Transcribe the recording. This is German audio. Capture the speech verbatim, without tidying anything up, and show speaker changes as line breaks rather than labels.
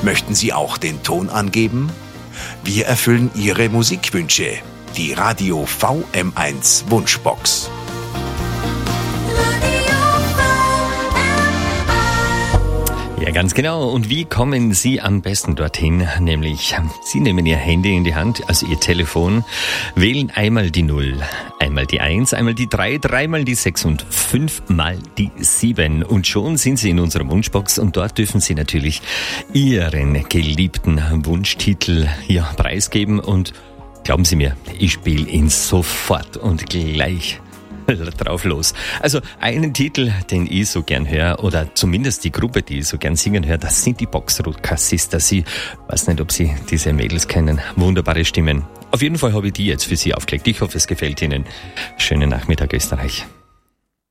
Möchten Sie auch den Ton angeben? Wir erfüllen Ihre Musikwünsche. Die Radio V M eins Wunschbox.
Ja, ganz genau. Und wie kommen Sie am besten dorthin? Nämlich, Sie nehmen Ihr Handy in die Hand, also Ihr Telefon, wählen einmal die Null, einmal die Eins, einmal die Drei, dreimal die Sechs und fünfmal die Sieben. Und schon sind Sie in unserer Wunschbox und dort dürfen Sie natürlich Ihren geliebten Wunschtitel hier preisgeben. Und glauben Sie mir, ich spiele ihn sofort und gleich drauf los. Also einen Titel, den ich so gern höre, oder zumindest die Gruppe, die ich so gern singen höre, das sind die Boxrocka Sisters. Ich weiß nicht, ob Sie diese Mädels kennen. Wunderbare Stimmen. Auf jeden Fall habe ich die jetzt für Sie aufgelegt. Ich hoffe, es gefällt Ihnen. Schönen Nachmittag, Österreich.